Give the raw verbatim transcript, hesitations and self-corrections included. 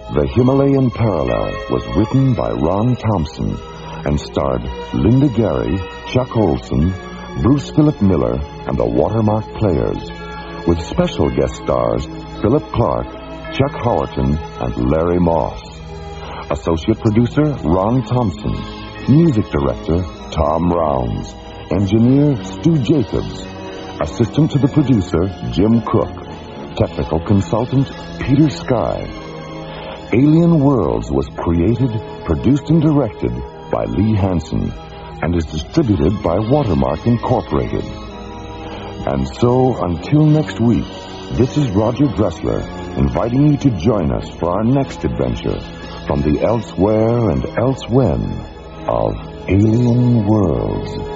The Himalayan Parallel was written by Ron Thompson and starred Linda Gary, Chuck Olson, Bruce Philip Miller, and the Watermark Players, with special guest stars Philip Clark, Chuck Howerton, and Larry Moss. Associate producer Ron Thompson. Music director Tom Rounds. Engineer Stu Jacobs. Assistant to the producer Jim Cook. Technical consultant Peter Sky. Alien Worlds was created, produced, and directed by Lee Hansen and is distributed by Watermark Incorporated. And so, until next week, this is Roger Dressler inviting you to join us for our next adventure from the elsewhere and elsewhen of Alien Worlds.